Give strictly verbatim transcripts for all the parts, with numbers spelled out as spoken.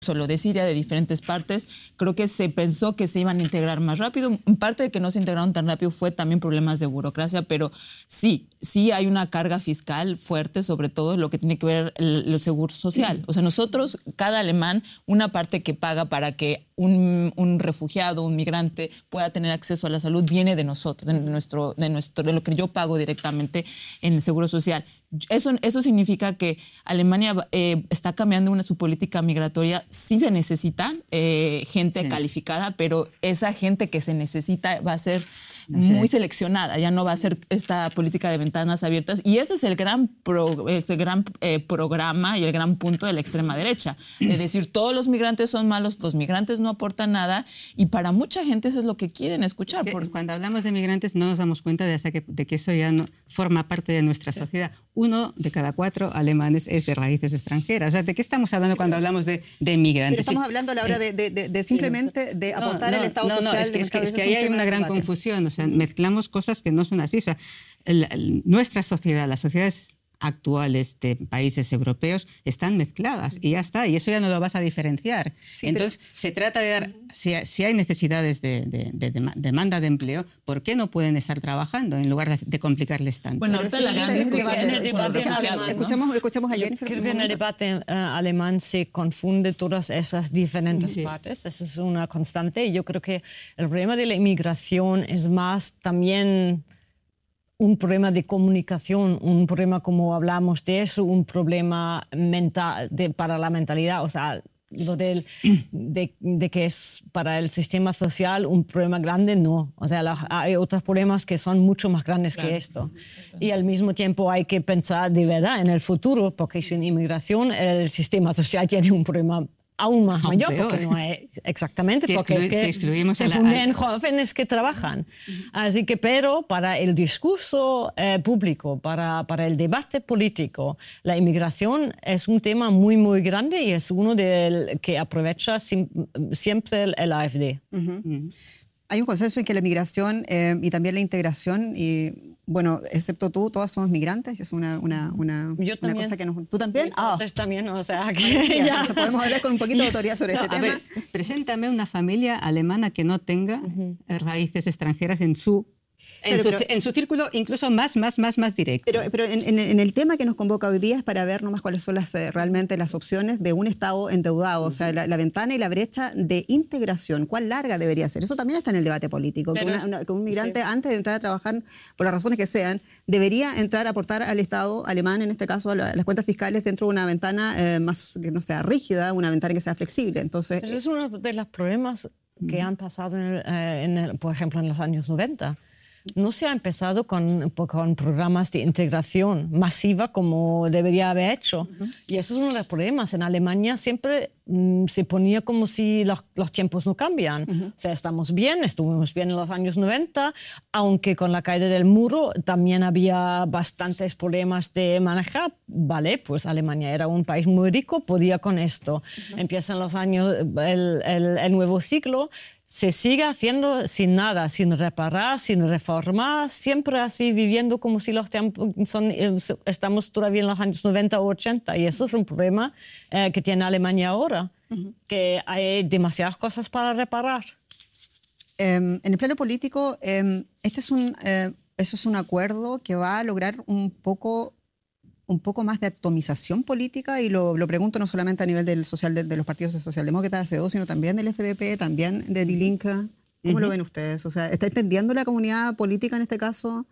solo de Siria, de diferentes partes. Creo que se pensó que se iban a integrar más rápido. En parte de que no se integraron tan rápido fue también problemas de burocracia, pero sí, sí hay una carga fiscal fuerte, sobre todo lo que tiene que ver el, el seguro social. O sea, nosotros, cada alemán, una parte que paga para que un, un refugiado, un migrante pueda tener acceso a la salud viene de nosotros, de, nuestro, de, nuestro, de lo que yo pago directamente en el seguro social. Eso, eso significa que Alemania eh, está cambiando una, su política migratoria. Sí se necesita eh, gente sí. calificada, pero esa gente que se necesita va a ser muy seleccionada, ya no va a ser esta política de ventanas abiertas, y ese es el gran, pro, ese gran eh, programa y el gran punto de la extrema derecha, de decir todos los migrantes son malos, los migrantes no aportan nada, y para mucha gente eso es lo que quieren escuchar. Porque cuando hablamos de migrantes no nos damos cuenta de, hasta que, de que eso ya no forma parte de nuestra sociedad. Uno de cada cuatro alemanes es de raíces extranjeras. O sea, ¿de qué estamos hablando sí, cuando hablamos de, de migrantes? Pero estamos hablando a la hora de, de, de, de simplemente de aportar no, no, el Estado no, social. No, es que, es que, es que ahí hay una gran debate. confusión. O sea, mezclamos cosas que no son así. O sea, el, el, nuestra sociedad, las sociedades actuales de países europeos están mezcladas y ya está, y eso ya no lo vas a diferenciar. Sí, Entonces, pero... se trata de dar, si, si hay necesidades de, de, de, de demanda de empleo, ¿por qué no pueden estar trabajando en lugar de, de complicarles tanto? Bueno, ahorita la gran discusión en el debate alemán, escuchamos, escuchamos a Jennifer. Creo que en el debate uh, alemán se confunde todas esas diferentes sí. partes, esa es una constante, y yo creo que el problema de la inmigración es más también un problema de comunicación, un problema, como hablamos de eso, un problema mental de, para la mentalidad, o sea, lo del, de, de que es para el sistema social un problema grande, no. O sea, la, hay otros problemas que son mucho más grandes claro. que esto. Y al mismo tiempo hay que pensar de verdad en el futuro, porque sin inmigración el sistema social tiene un problema aún más aún mayor, peor. Porque no hay exactamente, si porque excluye, es que si se la, funden jóvenes que trabajan. Uh-huh. Así que, pero para el discurso eh, público, para, para el debate político, la inmigración es un tema muy, muy grande y es uno del que aprovecha sim, siempre el, el A F D. Uh-huh. Uh-huh. Hay un consenso en que la migración eh, y también la integración, y bueno, excepto tú, todas somos migrantes, es una, una, una, Yo una cosa que nos... ¿Tú también? Ah, oh. también, o sea, que ya. ya. Entonces podemos hablar con un poquito de autoridad sobre no, este a tema. Ver, preséntame una familia alemana que no tenga uh-huh. raíces extranjeras en su... En, pero, su, pero, en su círculo incluso más, más, más, más directo. Pero, pero en, en, en el tema que nos convoca hoy día es para ver nomás cuáles son las, eh, realmente las opciones de un Estado endeudado, uh-huh. o sea, la, la ventana y la brecha de integración, ¿cuál larga debería ser? Eso también está en el debate político, que, una, una, que un migrante sí. antes de entrar a trabajar, por las razones que sean, debería entrar a aportar al Estado alemán, en este caso a, la, a las cuentas fiscales, dentro de una ventana eh, más que no sea rígida, una ventana que sea flexible. Entonces, pero es uno de los problemas que uh-huh. han pasado, en el, eh, en el, por ejemplo, en los años noventa. No se ha empezado con, con programas de integración masiva como debería haber hecho. Uh-huh. Y eso es uno de los problemas. En Alemania siempre mm, se ponía como si los, los tiempos no cambian. Uh-huh. O sea, estamos bien, estuvimos bien en los años noventa, aunque con la caída del muro también había bastantes problemas de manejar. Vale, pues Alemania era un país muy rico, podía con esto. Uh-huh. Empiezan los años, el, el, el nuevo siglo, se sigue haciendo sin nada, sin reparar, sin reformar, siempre así viviendo como si los tiempos son, estamos todavía en los años noventa o ochenta. Y eso es un problema eh, que tiene Alemania ahora, uh-huh. que hay demasiadas cosas para reparar. Eh, en el plano político, eh, este es un, eh, eso es un acuerdo que va a lograr un poco... un poco más de atomización política, y lo, lo pregunto no solamente a nivel del social, de, de los partidos socialdemócratas, C D U, sino también del F D P, también de Die Linke. ¿Cómo uh-huh. lo ven ustedes? O sea, ¿está entendiendo la comunidad política en este caso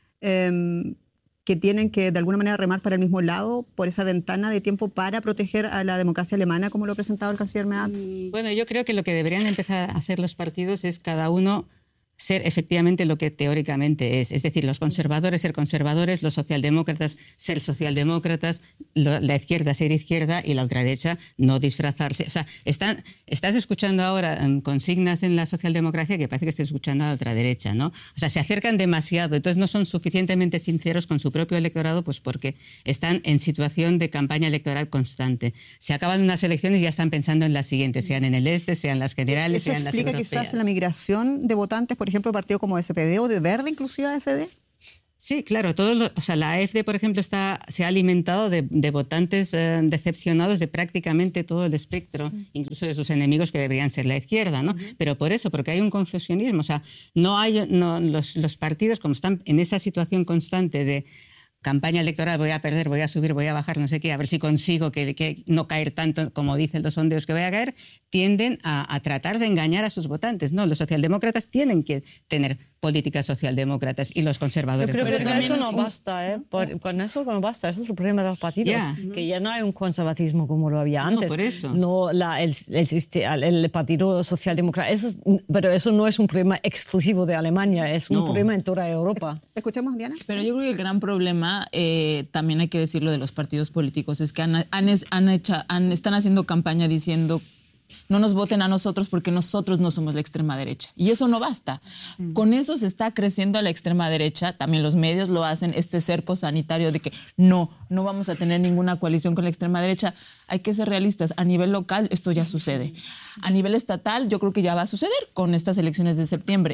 eh, que tienen que de alguna manera remar para el mismo lado por esa ventana de tiempo para proteger a la democracia alemana, como lo ha presentado el canciller Merz? Bueno, yo creo que lo que deberían empezar a hacer los partidos es cada uno ser efectivamente lo que teóricamente es. Es decir, los conservadores ser conservadores, los socialdemócratas ser socialdemócratas, lo, la izquierda ser izquierda y la ultraderecha no disfrazarse. O sea, están, estás escuchando ahora um, consignas en la socialdemocracia que parece que estás escuchando a la ultraderecha, ¿no? O sea, se acercan demasiado, entonces no son suficientemente sinceros con su propio electorado, pues porque están en situación de campaña electoral constante. Se acaban unas elecciones y ya están pensando en las siguientes, sean en el este, sean las generales, ¿Eso sean las europeas. ¿Eso explica quizás la migración de votantes, por ejemplo, partido como S P D o de Verde, inclusive A F D? Sí, claro. Todo lo, o sea, la A F D, por ejemplo, está, se ha alimentado de, de votantes eh, decepcionados de prácticamente todo el espectro, mm. incluso de sus enemigos que deberían ser la izquierda, ¿no? Uh-huh. Pero por eso, porque hay un confusionismo. O sea, no hay, no, los, los partidos, como están en esa situación constante de campaña electoral, voy a perder, voy a subir, voy a bajar, no sé qué, a ver si consigo que, que no caer tanto como dicen los sondeos que voy a caer, tienden a, a tratar de engañar a sus votantes. No, los socialdemócratas tienen que tener políticas socialdemócratas y los conservadores. Yo creo que con eso no basta, ¿eh? Por, con eso no basta. Ese es el problema de los partidos, yeah. que ya no hay un conservatismo como lo había antes. No, por eso. No, la, el, el, el Partido Socialdemócrata, eso es, pero eso no es un problema exclusivo de Alemania, es un no. problema en toda Europa. Escuchemos, Diana. Pero yo creo que el gran problema, eh, también hay que decirlo de los partidos políticos, es que han, han, han hecho, han, están haciendo campaña diciendo no nos voten a nosotros porque nosotros no somos la extrema derecha. Y eso no basta. Mm. Con eso se está creciendo a la extrema derecha. También los medios lo hacen, este cerco sanitario de que no, no vamos a tener ninguna coalición con la extrema derecha. Hay que ser realistas. A nivel local esto ya sucede. A nivel estatal yo creo que ya va a suceder con estas elecciones de septiembre.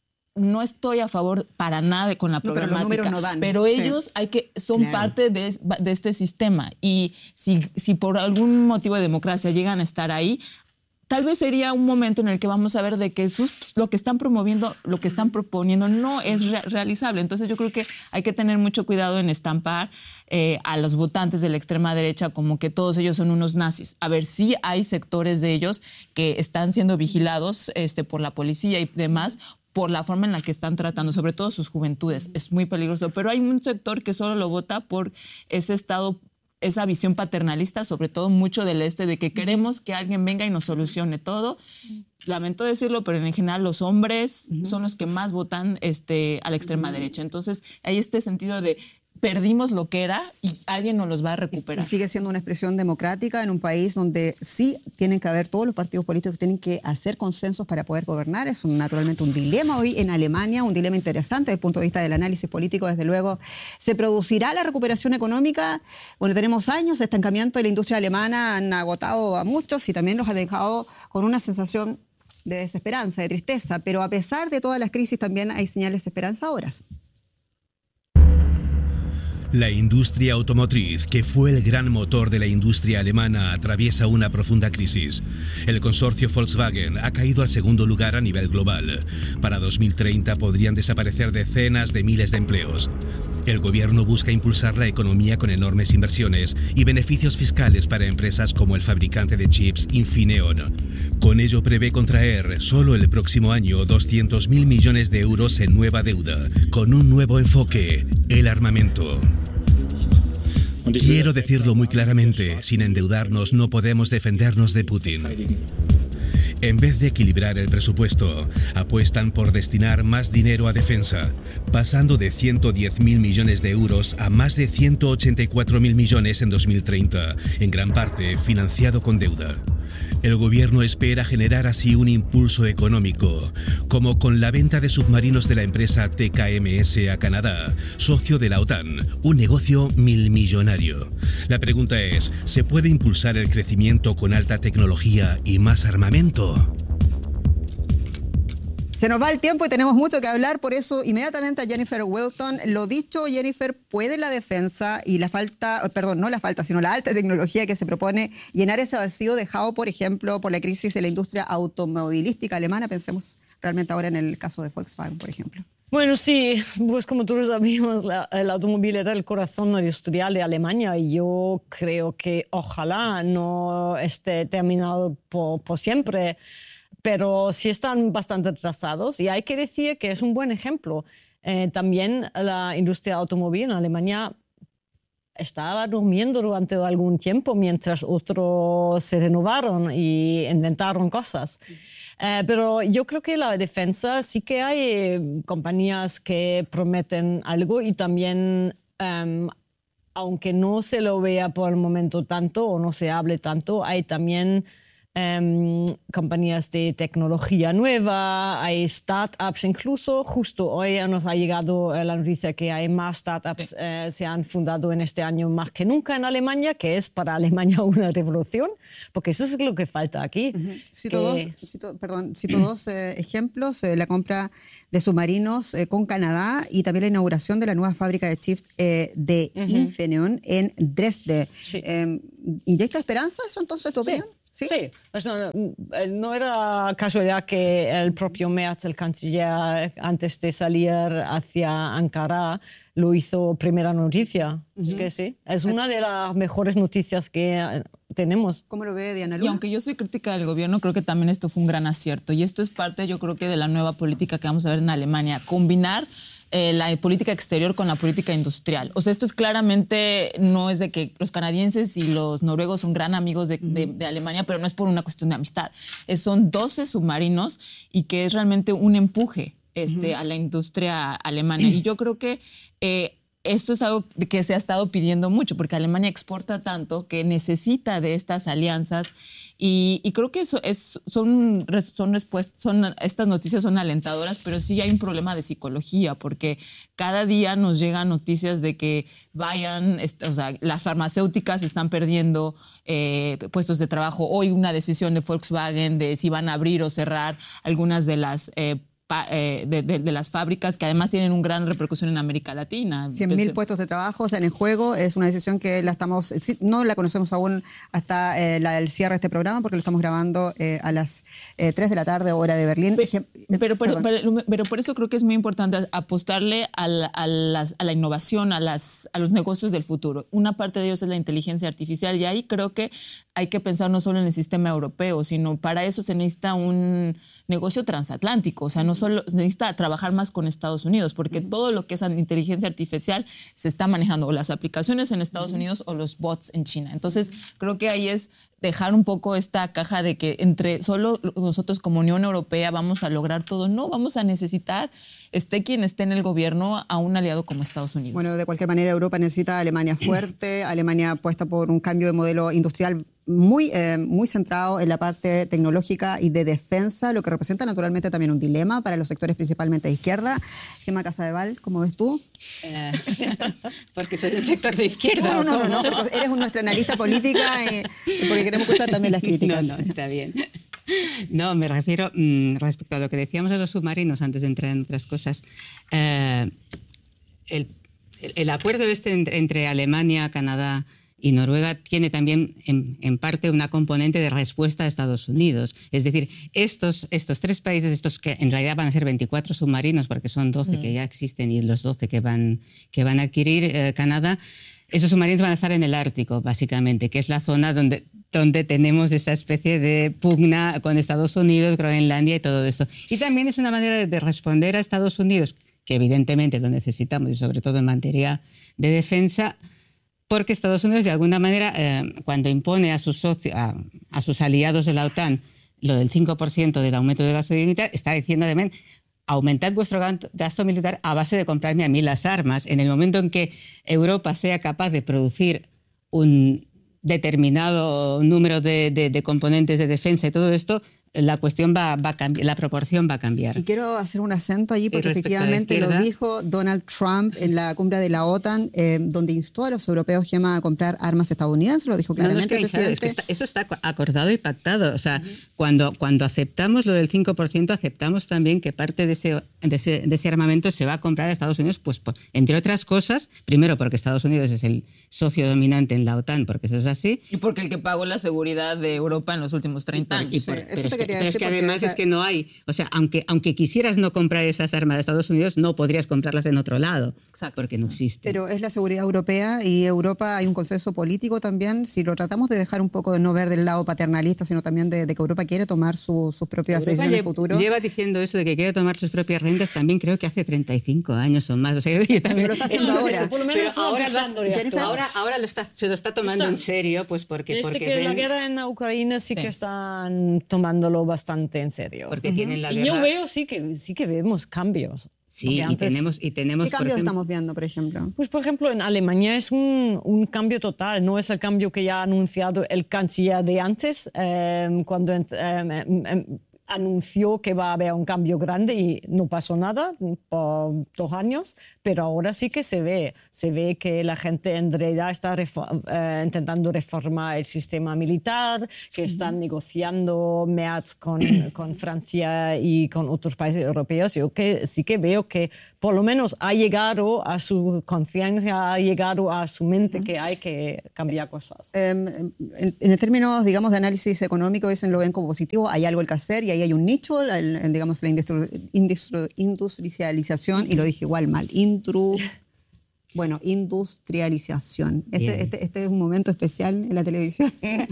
No estoy a favor para nada con la no, problemática, pero, los números no dan. Pero ellos sí. hay que, son claro. parte de, de este sistema. Y si, si por algún motivo de democracia llegan a estar ahí, tal vez sería un momento en el que vamos a ver de que sus, lo que están promoviendo, lo que están proponiendo no es re- realizable. Entonces yo creo que hay que tener mucho cuidado en estampar eh, a los votantes de la extrema derecha como que todos ellos son unos nazis. A ver, sí hay sectores de ellos que están siendo vigilados este, por la policía y demás, por la forma en la que están tratando, sobre todo sus juventudes. Es muy peligroso. Pero hay un sector que solo lo vota por ese estado, esa visión paternalista, sobre todo mucho del este, de que queremos que alguien venga y nos solucione todo. Lamento decirlo, pero en general los hombres uh-huh. son los que más votan este, a la extrema uh-huh. derecha. Entonces hay este sentido de perdimos lo que era y alguien nos los va a recuperar. Y sigue siendo una expresión democrática en un país donde sí tienen que haber, todos los partidos políticos tienen que hacer consensos para poder gobernar. Es un, naturalmente un dilema hoy en Alemania, un dilema interesante desde el punto de vista del análisis político, desde luego. ¿Se producirá la recuperación económica? Bueno, tenemos años de estancamiento de la industria alemana, han agotado a muchos y también los ha dejado con una sensación de desesperanza, de tristeza, pero a pesar de todas las crisis también hay señales esperanzadoras. La industria automotriz, que fue el gran motor de la industria alemana, atraviesa una profunda crisis. El consorcio Volkswagen ha caído al segundo lugar a nivel global. Para dos mil treinta podrían desaparecer decenas de miles de empleos. El gobierno busca impulsar la economía con enormes inversiones y beneficios fiscales para empresas como el fabricante de chips Infineon. Con ello prevé contraer solo el próximo año doscientos mil millones de euros en nueva deuda, con un nuevo enfoque, el armamento. Quiero decirlo muy claramente, sin endeudarnos no podemos defendernos de Putin. En vez de equilibrar el presupuesto, apuestan por destinar más dinero a defensa, pasando de ciento diez mil millones de euros a más de ciento ochenta y cuatro mil millones en dos mil treinta, en gran parte financiado con deuda. El gobierno espera generar así un impulso económico, como con la venta de submarinos de la empresa T K M S a Canadá, socio de la OTAN, un negocio milmillonario. La pregunta es, ¿se puede impulsar el crecimiento con alta tecnología y más armamento? Se nos va el tiempo y tenemos mucho que hablar, por eso inmediatamente a Jennifer Wilton. Lo dicho, Jennifer, ¿puede la defensa y la falta, perdón, no la falta, sino la alta tecnología que se propone llenar ese vacío dejado, por ejemplo, por la crisis de la industria automovilística alemana? Pensemos realmente ahora en el caso de Volkswagen, por ejemplo. Bueno, sí, pues como todos sabemos, la, el automóvil era el corazón industrial de Alemania y yo creo que ojalá no esté terminado por, por siempre, pero sí están bastante atrasados y hay que decir que es un buen ejemplo. Eh, también la industria automóvil en Alemania estaba durmiendo durante algún tiempo mientras otros se renovaron y inventaron cosas. Eh, pero yo creo que la defensa sí que hay eh, compañías que prometen algo y también, um, aunque no se lo vea por el momento tanto o no se hable tanto, hay también Um, compañías de tecnología nueva, hay startups incluso. Justo hoy nos ha llegado la noticia que hay más startups sí. eh, se han fundado en este año más que nunca en Alemania, que es para Alemania una revolución, porque eso es lo que falta aquí. Uh-huh. Cito que... dos, cito, perdón, cito dos eh, ejemplos, eh, la compra de submarinos eh, con Canadá y también la inauguración de la nueva fábrica de chips eh, de uh-huh. Infineon en Dresde. Sí. Eh, ¿Inyecta esperanza eso entonces, tu opinión? Sí. Sí, sí. Pues no, no era casualidad que el propio Merz, el canciller, antes de salir hacia Ankara, lo hizo primera noticia. Uh-huh. Es que sí, es una de las mejores noticias que tenemos. ¿Cómo lo ve Diana Luna? Y aunque yo soy crítica del gobierno, creo que también esto fue un gran acierto. Y esto es parte, yo creo que de la nueva política que vamos a ver en Alemania. Combinar Eh, la política exterior con la política industrial. O sea, esto es claramente, no es de que los canadienses y los noruegos son gran amigos de, de, de Alemania, pero no es por una cuestión de amistad. Es, son doce submarinos y que es realmente un empuje este, uh-huh. a la industria alemana. Y yo creo que eh, esto es algo que se ha estado pidiendo mucho, porque Alemania exporta tanto que necesita de estas alianzas. Y, y creo que eso es, son, son, son, estas noticias son alentadoras, pero sí hay un problema de psicología, porque cada día nos llegan noticias de que vayan, o sea, las farmacéuticas están perdiendo eh, puestos de trabajo. Hoy una decisión de Volkswagen de si van a abrir o cerrar algunas de las eh, De, de, de las fábricas, que además tienen una gran repercusión en América Latina. cien mil puestos de trabajo están en juego. Es una decisión que la estamos, no la conocemos aún hasta eh, la, el cierre de este programa, porque lo estamos grabando eh, a las eh, tres de la tarde, hora de Berlín. Pero, pero, pero, pero, pero por eso creo que es muy importante apostarle a la, a las, a la innovación, a, las, a los negocios del futuro. Una parte de ellos es la inteligencia artificial, y ahí creo que hay que pensar no solo en el sistema europeo, sino para eso se necesita un negocio transatlántico. O sea, no solo se necesita trabajar más con Estados Unidos, porque uh-huh. todo lo que es inteligencia artificial se está manejando, o las aplicaciones en Estados uh-huh. Unidos o los bots en China. Entonces, uh-huh. creo que ahí es dejar un poco esta caja de que entre solo nosotros como Unión Europea vamos a lograr todo. No, vamos a necesitar, esté quien esté en el gobierno, a un aliado como Estados Unidos. Bueno, de cualquier manera, Europa necesita a Alemania fuerte, Alemania apuesta por un cambio de modelo industrial muy, eh, muy centrado en la parte tecnológica y de defensa, lo que representa naturalmente también un dilema para los sectores principalmente de izquierda. Gemma Casadeval, ¿cómo ves tú? Eh, porque soy del sector de izquierda. No, no, no, no, no, eres nuestra analista política y, y porque queremos escuchar también las críticas. No, no, está bien. No, me refiero mmm, respecto a lo que decíamos de los submarinos antes de entrar en otras cosas. Eh, el, el acuerdo este entre, entre Alemania, Canadá y Noruega tiene también en, en parte una componente de respuesta a Estados Unidos. Es decir, estos, estos tres países, estos que en realidad van a ser veinticuatro submarinos, porque son doce mm. que ya existen y los doce que van, que van a adquirir eh, Canadá, esos submarinos van a estar en el Ártico, básicamente, que es la zona donde, donde tenemos esa especie de pugna con Estados Unidos, Groenlandia y todo esto. Y también es una manera de, de responder a Estados Unidos, que evidentemente lo necesitamos, y sobre todo en materia de defensa, porque Estados Unidos, de alguna manera, eh, cuando impone a sus, socio, a, a sus aliados de la OTAN lo del cinco por ciento del aumento del gasto militar, está diciendo además, aumentad vuestro gasto militar a base de comprarme a mí las armas. En el momento en que Europa sea capaz de producir un determinado número de, de, de componentes de defensa y todo esto, la cuestión va, va a cambiar, la proporción va a cambiar. Y quiero hacer un acento allí porque efectivamente lo dijo Donald Trump en la cumbre de la OTAN, eh, donde instó a los europeos, Gemma, a comprar armas estadounidenses, lo dijo claramente el presidente. Es que está, eso está acordado y pactado. O sea, uh-huh. cuando, cuando aceptamos lo del cinco por ciento, aceptamos también que parte de ese, de ese, de ese armamento se va a comprar a Estados Unidos, pues por, entre otras cosas, primero porque Estados Unidos es el socio dominante en la OTAN, porque eso es así. Y porque el que pagó la seguridad de Europa en los últimos treinta años. Y por, sí, pero, es que, pero es que además esa... es que no hay, o sea, aunque, aunque quisieras no comprar esas armas de Estados Unidos, no podrías comprarlas en otro lado. Exacto. Porque no existe. Pero es la seguridad europea, y Europa hay un consenso político también, si lo tratamos de dejar un poco de no ver del lado paternalista, sino también de, de que Europa quiere tomar su, sus propias Europa decisiones en el futuro. Lleva diciendo eso de que quiere tomar sus propias rentas también creo que hace treinta y cinco años o más. O sea, yo también, pero lo está haciendo ahora. Por lo menos pero ahora, ahora, ahora lo está, se lo está tomando está. en serio, pues porque... Desde porque que ven, la guerra en Ucrania sí, sí que están tomándolo bastante en serio. Porque uh-huh. tienen la y guerra... yo veo, sí que, sí que vemos cambios. Sí, y antes, tenemos, y tenemos... ¿Qué por cambios ejemplo, estamos viendo, por ejemplo? Pues, por ejemplo, en Alemania es un, un cambio total, no es el cambio que ya ha anunciado el canciller de antes, eh, cuando eh, eh, anunció que va a haber un cambio grande y no pasó nada por dos años, pero ahora sí que se ve, se ve que la gente en realidad está eh, intentando reformar el sistema militar, que están uh-huh. negociando Merz con, con Francia y con otros países europeos. Yo que, sí que veo que por lo menos ha llegado a su conciencia, ha llegado a su mente uh-huh. que hay que cambiar cosas. Um, en, en términos, digamos, de análisis económico, dicen lo ven como positivo, hay algo que hacer y ahí hay un nicho, el, digamos, la industri industri industrialización, y lo dije igual mal, Intru, bueno, industrialización. Este, este, este es un momento especial en la televisión.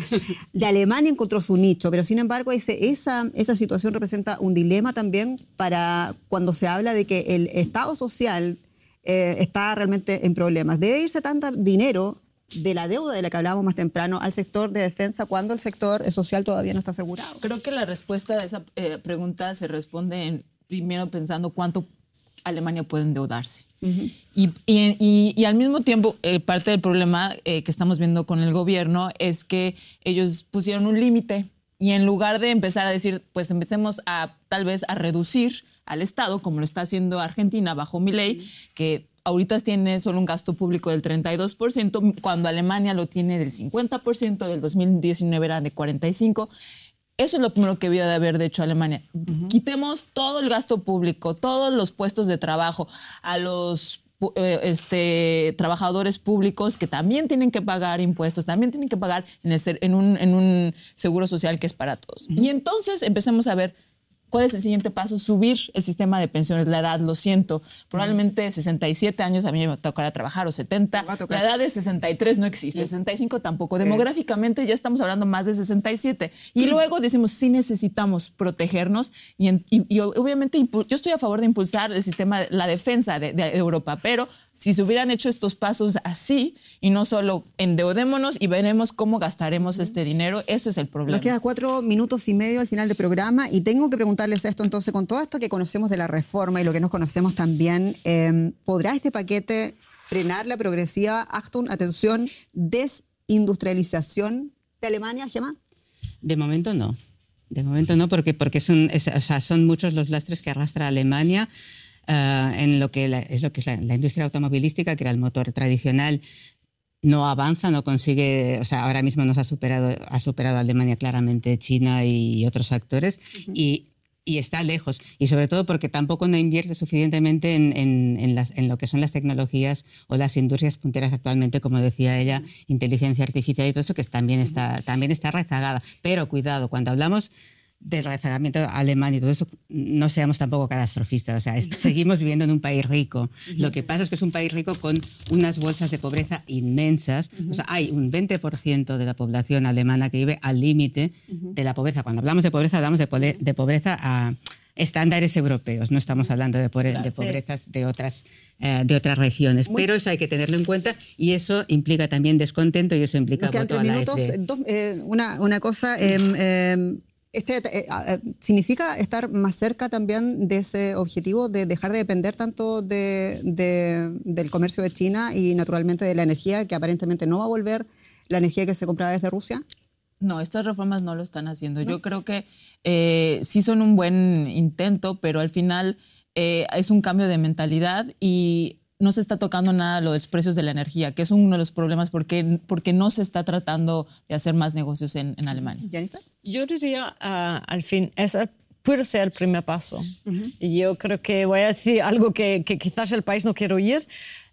De Alemania encontró su nicho, pero sin embargo ese, esa, esa situación representa un dilema también para cuando se habla de que el Estado social eh, está realmente en problemas. Debe irse tanto dinero de la deuda de la que hablábamos más temprano al sector de defensa cuando el sector social todavía no está asegurado. Creo que la respuesta a esa eh, pregunta se responde en, primero pensando cuánto Alemania puede endeudarse. Uh-huh. y, y, y, y al mismo tiempo, eh, parte del problema eh, que estamos viendo con el gobierno es que ellos pusieron un límite y en lugar de empezar a decir, pues empecemos a tal vez a reducir al Estado, como lo está haciendo Argentina bajo Milei, uh-huh. que ahorita tiene solo un gasto público del treinta y dos por ciento, cuando Alemania lo tiene del cincuenta por ciento, del dos mil diecinueve era de cuarenta y cinco por ciento. Eso es lo primero que debió de haber hecho Alemania. Uh-huh. Quitemos todo el gasto público, todos los puestos de trabajo, a los eh, este, trabajadores públicos que también tienen que pagar impuestos, también tienen que pagar en, el, en, un, en un seguro social que es para todos. Uh-huh. Y entonces empecemos a ver cuál es el siguiente paso, subir el sistema de pensiones, la edad, lo siento, probablemente sesenta y siete años a mí me tocará trabajar o setenta, la edad de sesenta y tres no existe, sí. sesenta y cinco tampoco, demográficamente ya estamos hablando más de sesenta y siete y luego decimos sí necesitamos protegernos y, en, y, y obviamente yo estoy a favor de impulsar el sistema, la defensa de, de Europa, pero si se hubieran hecho estos pasos así y no solo endeudémonos y veremos cómo gastaremos este dinero, ese es el problema. Nos queda cuatro minutos y medio al final del programa y tengo que preguntarles esto entonces, con todo esto que conocemos de la reforma y lo que nos conocemos también, eh, ¿podrá este paquete frenar la progresiva, Achtung, atención, desindustrialización de Alemania, Gemma? De momento no, de momento no, porque, porque son, es, o sea, son muchos los lastres que arrastra Alemania. Uh, en lo que la, es lo que es la, la industria automovilística, que era el motor tradicional, no avanza, no consigue, o sea, ahora mismo nos ha superado, ha superado a Alemania claramente China y otros actores, uh-huh. y, y está lejos, y sobre todo porque tampoco no invierte suficientemente en, en, en, las, en lo que son las tecnologías o las industrias punteras actualmente, como decía ella, uh-huh. inteligencia artificial y todo eso, que también está, uh-huh. también está rezagada. Pero cuidado, cuando hablamos del rezagamiento alemán y todo eso, no seamos tampoco catastrofistas. O sea, es, seguimos viviendo en un país rico. Lo que pasa es que es un país rico con unas bolsas de pobreza inmensas. O sea, hay un veinte por ciento de la población alemana que vive al límite de la pobreza. Cuando hablamos de pobreza, hablamos de, pobre, de pobreza a estándares europeos. No estamos hablando de, pobre, de pobrezas de otras, eh, de otras regiones. Pero eso hay que tenerlo en cuenta y eso implica también descontento y eso implica voto a la A F D. Dos, eh, una, una cosa... Eh, eh, Este, eh, eh, ¿significa estar más cerca también de ese objetivo de dejar de depender tanto de, de, del comercio de China y naturalmente de la energía, que aparentemente no va a volver la energía que se compraba desde Rusia? No, estas reformas no lo están haciendo. ¿No? Yo creo que eh, sí son un buen intento, pero al final eh, es un cambio de mentalidad y no se está tocando nada lo de los precios de la energía, que es uno de los problemas porque, porque no se está tratando de hacer más negocios en, en Alemania. ¿Jennifer? Yo diría, uh, al fin, es, puede ser el primer paso. Uh-huh. Y yo creo que voy a decir algo que, que quizás el país no quiere oír.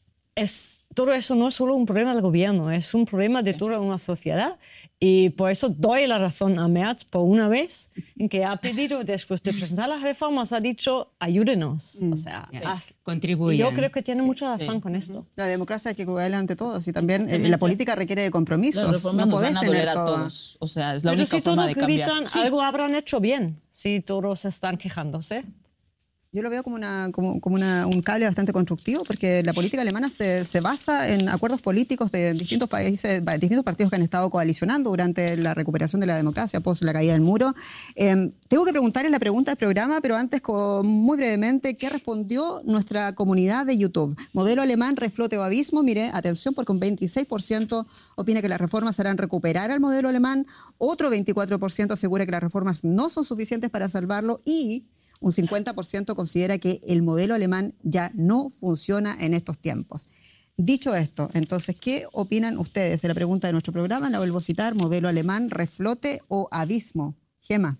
Es, todo eso no es solo un problema del gobierno, es un problema de toda una sociedad. Y por eso doy la razón a Merz por una vez, en que ha pedido, después de presentar las reformas, ha dicho, ayúdenos. Mm, o sea, yeah. haz, contribuyan. Yo creo que tiene sí, mucha razón sí. con esto. La democracia hay que cuidar ante todos y también eh, la política requiere de compromisos. Las reformas no nos podés van a tener doler a todo. todos. O sea, es la Pero única si forma todos de cambiar. Gritan, sí. algo habrán hecho bien, si todos están quejándose. Yo lo veo como, una, como, como una, un cable bastante constructivo, porque la política alemana se, se basa en acuerdos políticos de distintos países, distintos partidos que han estado coalicionando durante la recuperación de la democracia, post la caída del muro. Eh, tengo que preguntarles la pregunta del programa, pero antes, con, muy brevemente, ¿qué respondió nuestra comunidad de YouTube? Modelo alemán, reflote o abismo. Mire, atención, porque un veintiséis por ciento opina que las reformas harán recuperar al modelo alemán, otro veinticuatro por ciento asegura que las reformas no son suficientes para salvarlo y un cincuenta por ciento considera que el modelo alemán ya no funciona en estos tiempos. Dicho esto, entonces, ¿qué opinan ustedes? Es la pregunta de nuestro programa, la vuelvo a citar, modelo alemán, reflote o abismo. Gema.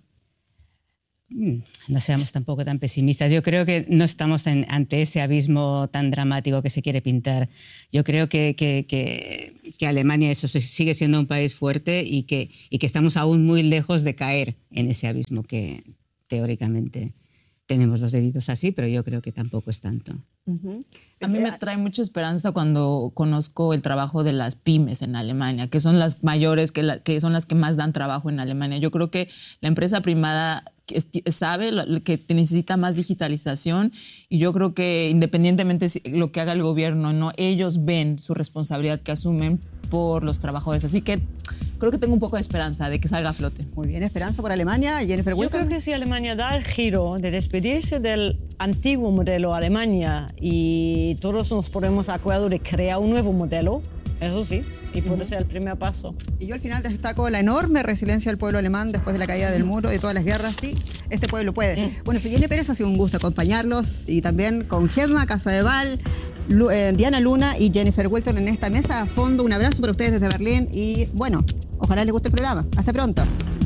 No seamos tampoco tan pesimistas. Yo creo que no estamos en, ante ese abismo tan dramático que se quiere pintar. Yo creo que, que, que, que Alemania eso sigue siendo un país fuerte y que, y que estamos aún muy lejos de caer en ese abismo que teóricamente tenemos los deditos así, pero yo creo que tampoco es tanto. Uh-huh. A mí me trae mucha esperanza cuando conozco el trabajo de las pymes en Alemania, que son las mayores, que, la, que son las que más dan trabajo en Alemania. Yo creo que la empresa privada sabe que necesita más digitalización y yo creo que independientemente de lo que haga el gobierno, no, ellos ven su responsabilidad que asumen por los trabajadores. Así que creo que tengo un poco de esperanza de que salga a flote. Muy bien, esperanza por Alemania. Jennifer Yo Wilton. creo que si Alemania da el giro de despedirse del antiguo modelo Alemania y todos nos ponemos de acuerdo de crear un nuevo modelo, eso sí, y puede uh-huh. ser el primer paso. Y yo al final destaco la enorme resiliencia del pueblo alemán después de la caída del muro y todas las guerras. Sí, este pueblo puede. Uh-huh. Bueno, soy Jenny Pérez, ha sido un gusto acompañarlos y también con Gemma Casadeval, Lu, eh, Diana Luna y Jennifer Wilton en esta mesa a fondo. Un abrazo para ustedes desde Berlín y bueno, ojalá les guste el programa. Hasta pronto.